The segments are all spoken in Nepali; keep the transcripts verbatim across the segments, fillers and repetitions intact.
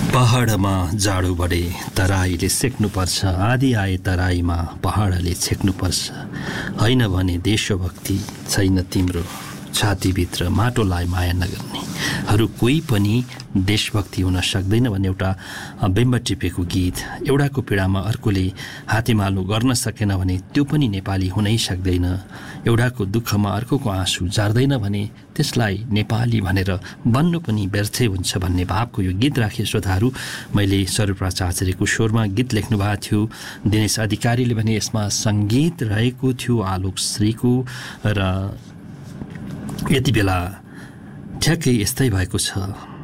पहाडमा जाडो बढे तराईले सेक्नुपर्छ, आधी आए तराईमा पहाडले छेक्नुपर्छ। होइन भने देशभक्ति छैन तिम्रो छातीभित्र, माटोलाई माया नगर्नेहरू कोही पनि देशभक्ति हुन सक्दैन भन्ने एउटा बिम्ब टिपेको गीत। एउटाको पीडामा अर्कोले हातेमालो गर्न सकेन भने त्यो पनि नेपाली हुनै सक्दैन। एउटाको दुःखमा अर्कोको आँसु जार्दैन भने त्यसलाई नेपाली भनेर बन्नु पनि व्यर्थै हुन्छ भन्ने भावको यो गीत राखे। श्रोताहरू, मैले स्वरूपराज आचार्यको स्वरमा गीत लेख्नु भएको थियो। दिनेश अधिकारीले भने यसमा सङ्गीत रहेको थियो आलोक श्रीको, र यति बेला ठ्याक्कै यस्तै भएको छ।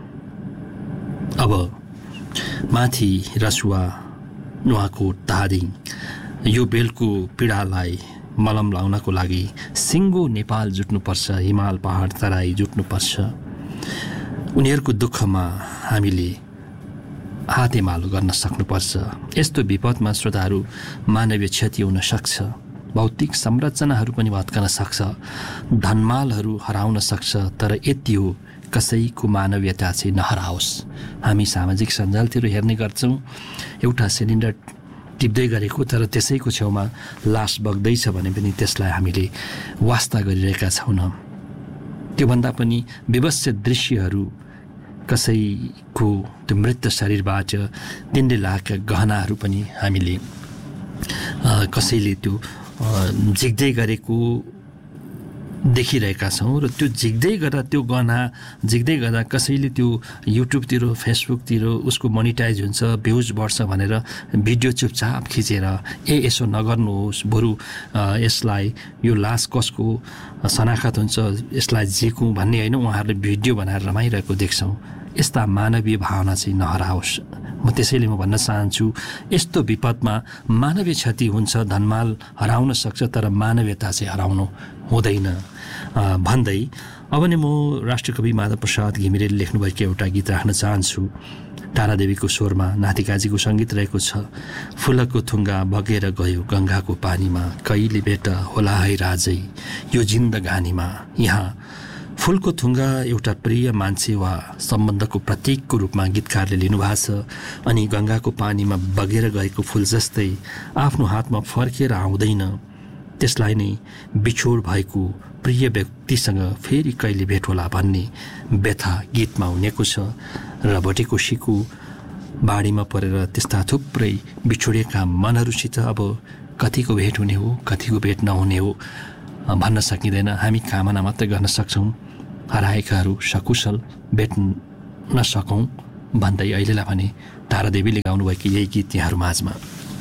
अब माथि रसुवा नुवाकोट धादिङ यो बेलको पीडालाई मलम लाउनको लागि सिङ्गो नेपाल जुट्नुपर्छ, हिमाल पहाड तराई जुट्नुपर्छ। उनीहरूको दुःखमा हामीले हातेमालो गर्न सक्नुपर्छ। यस्तो विपदमा श्रोताहरू मानवीय क्षति हुन सक्छ, भौतिक संरचनाहरू पनि भत्कन सक्छ, धनमालहरू हराउन सक्छ, तर यति हो कसैको मानवीयता चाहिँ नहराओस्। हामी सामाजिक सञ्जालतिर हेर्ने गर्छौँ, एउटा सिलिन्डर टिप्दै गरेको तर त्यसैको छेउमा लास बग्दैछ भने पनि त्यसलाई हामीले वास्ता गरिरहेका छैनौँ। त्योभन्दा पनि विवश दृश्यहरू, कसैको त्यो मृत शरीरबाट तिनले लागेका गहनाहरू पनि हामीले कसैले त्यो झिक्दै गरेको देखिरहेका छौँ, र त्यो झिक्दै गर्दा त्यो गहना झिक्दै गर्दा कसैले त्यो युट्युबतिर फेसबुकतिर उसको मोनिटाइज हुन्छ, भ्युज बढ्छ भनेर भिडियो चुपचाप खिचेर ए यसो नगर्नुहोस्, बरु यसलाई यो लास कसको शनाखत हुन्छ यसलाई झिकौँ भन्ने होइन, उहाँहरूले भिडियो बनाएर रमाइरहेको देख्छौँ। यस्ता मानवीय भावना चाहिँ नहराओस्। म त्यसैले म भन्न चाहन्छु, यस्तो विपदमा मानवीय क्षति हुन्छ, धनमाल हराउन सक्छ, तर मानवीयता चाहिँ हराउनु हुँदैन भन्दै अब नै म राष्ट्रकवि माधव प्रसाद घिमिरेले लेख्नुभएको एउटा गीत राख्न चाहन्छु। तारादेवीको स्वरमा नातिकाजीको सङ्गीत रहेको छ। फुलको थुङ्गा बगेर गयो गङ्गाको पानीमा, कहिले भेट होला है राजै यो जिन्दगानीमा। यहाँ फुलको थुङ्गा एउटा प्रिय मान्छे वा सम्बन्धको प्रतीकको रूपमा गीतकारले लिनुभएको छ, अनि गङ्गाको पानीमा बगेर गएको फुल जस्तै आफ्नो हातमा फर्केर आउँदैन, त्यसलाई नै बिछोड भएको प्रिय व्यक्तिसँग फेरि कहिले भेट होला भन्ने व्यथा गीतमा हुनेको छ। र भटेकोसीको बाढीमा परेर त्यस्ता थुप्रै बिछोडिएका मनहरूसित अब कतिको भेट हुने हो, कतिको भेट नहुने हो भन्न सकिँदैन। हामी कामना मात्रै गर्न सक्छौँ हराएकाहरू सकुशल भेट्न सकौँ भन्दै अहिलेलाई भने तारादेवीले गाउनुभएको यही गीत यहाँहरू माझमा।